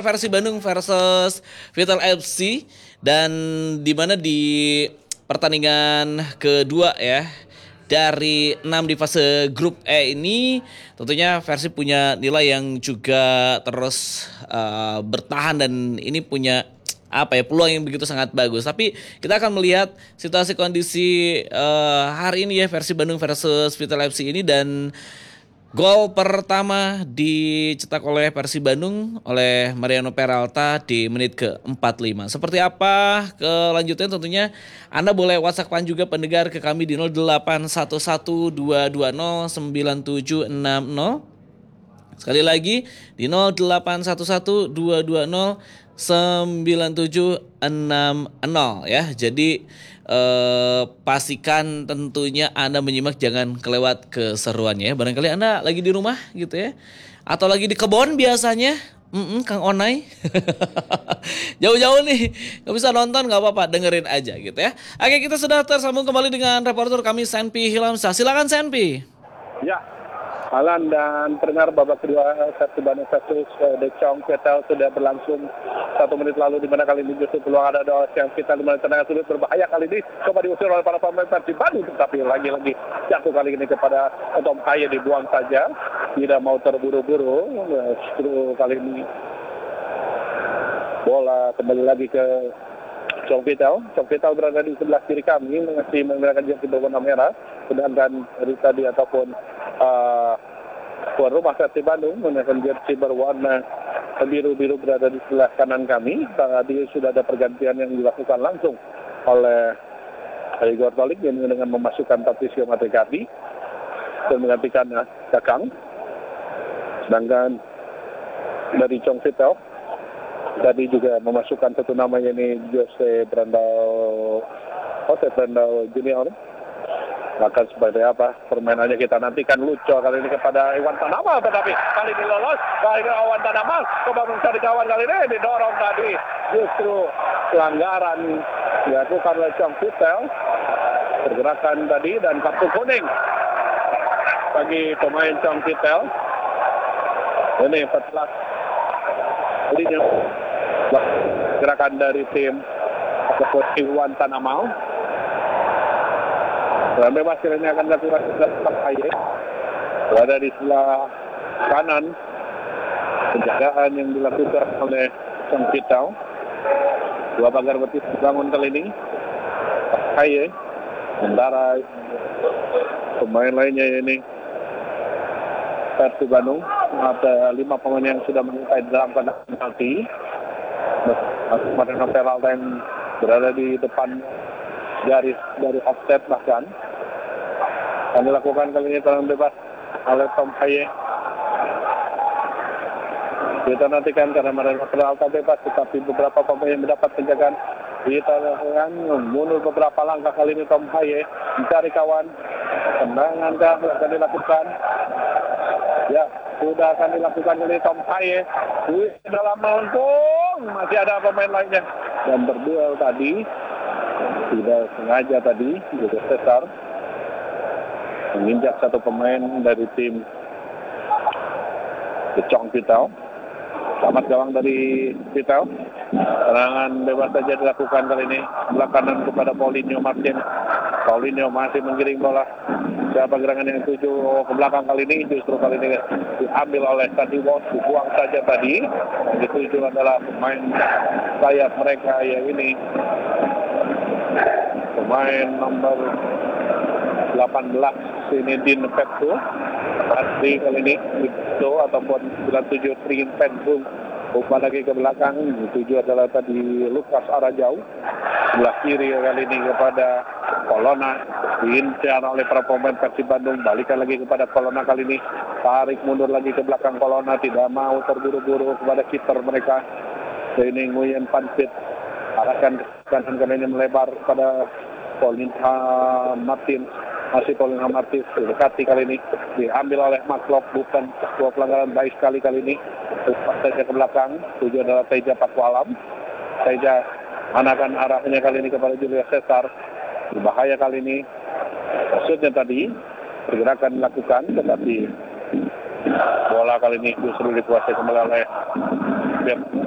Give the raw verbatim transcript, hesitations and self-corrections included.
Persib Bandung versus Vital F C, dan di mana di pertandingan kedua ya dari enam di fase grup E ini tentunya Persib punya nilai yang juga terus uh, bertahan dan ini punya apa ya peluang yang begitu sangat bagus. Tapi kita akan melihat situasi kondisi uh, hari ini ya Persib Bandung versus Vital F C ini, dan gol pertama dicetak oleh Persib Bandung oleh Mariano Peralta di menit ke empat puluh lima. Seperti apa kelanjutannya tentunya Anda boleh WhatsApp-an juga pendengar ke kami di nol delapan satu satu dua dua nol sembilan tujuh enam nol. Sekali lagi di nol delapan satu satu dua dua nol sembilan tujuh enam nol ya. Jadi eh, pastikan tentunya Anda menyimak, jangan kelewat keseruannya. Barangkali Anda lagi di rumah gitu ya, atau lagi di kebon biasanya, Mm-mm, Kang Onai. Jauh-jauh nih gak bisa nonton, gak apa-apa, dengerin aja gitu ya. Oke, kita sudah tersambung kembali dengan reporter kami Senpi Hilamsyah. Silakan Senpi. Ya, Alan dan pendengar, babak kedua Persib Bandung versus The Chong Vital sudah berlangsung satu menit lalu, di mana kali ini justru peluang ada doa yang kita di mana tendangan sudut berbahaya kali ini coba diusir oleh para pemain Persib Bandung, tetapi lagi-lagi jatuh kali ini kepada Tom Haye, dibuang saja, tidak mau terburu-buru. Justru kali ini bola kembali lagi ke Chong Vital. Chong Vital berada di sebelah kiri kami, masih menggunakan jersey berwarna merah, sedangkan dari tadi ataupun uh, tuan rumah Persib Bandung menggunakan jersey berwarna biru-biru berada di sebelah kanan kami. Tadi sudah ada pergantian yang dilakukan langsung oleh Igor Tolik dengan memasukkan Patricio Mategardi dan menggantikan Kakang. Sedangkan dari Chong Vital tadi juga memasukkan satu nama, ini Jose Brandao Jose Brandao Junior. Akan seperti apa permainannya kita nantikan. Luco kali ini kepada Iwan Tanamal, tetapi kali ini lolos. Kali ini Iwan Tanamal coba mencari kawan, kali ini didorong tadi. Justru pelanggaran dilakukan oleh Chong Vital, pergerakan tadi, dan kartu kuning bagi pemain Chong Vital. Ini empat belas linya gerakan dari tim Iwan Tanamal. Dan bebas ini akan dilakukan oleh Haye. Berada di sebelah kanan, penjagaan yang dilakukan oleh Chong Vital. Dua pagar betis dibangun kali ini Haye. Sementara pemain lainnya ini Persib Bandung, ada lima pemain yang sudah mengintai dalam kandang penalti. Mariano Peralta yang berada di depan garis dari offset bahkan. Dan dilakukan kali ini tendangan bebas oleh Tom Haye. Kita nantikan karena Mariano Peralta bebas, tetapi beberapa pemain yang mendapat penjagaan. Kita lakukan mundur beberapa langkah kali ini Tom Haye mencari kawan. Tendangan kah akan dilakukan? Ya, sudah akan dilakukan oleh Tom Haye. Di dalam melengkung masih ada pemain lainnya dan berduel tadi. Tidak sengaja tadi juga Cesar menginjak satu pemain dari tim The Chong Vital. Selamat gawang dari Vital. Serangan bebas saja dilakukan kali ini sebelah kanan kepada Paulinho Martin. Paulinho masih menggiring bola. Siapa gerangan yang tuju ke belakang kali ini? Justru kali ini diambil oleh Sandy Walsh, dibuang saja tadi. Yang dituju adalah pemain sayap mereka, yang ini pemain nomor delapan belas Sinedin Petsu. Asli kali ini itu ataupun sembilan tujuh Trin Penbung. Umpan lagi ke belakang, dituju adalah tadi Lukas Arajau. Sebelah kiri kali ini kepada Colonna, diincar oleh para pemain Persib Bandung. Balikan lagi kepada Colonna kali ini, tarik mundur lagi ke belakang Colonna, tidak mau terburu-buru kepada kiper mereka. Ini Nguyen Pansit, arahkan ke kanan kali ini melebar pada Paulinho Martin. Masih Paulinho Martin dekati kali ini, diambil oleh Maklok, bukan sebuah pelanggaran baik sekali kali ini. Lepas saja ke belakang, tujuan adalah Teja Pakualam. Teja anakan arahnya kali ini kepada Julius Cesar. Berbahaya kali ini. Maksudnya tadi pergerakan dilakukan, tetapi bola kali ini justru dikuasai kembali oleh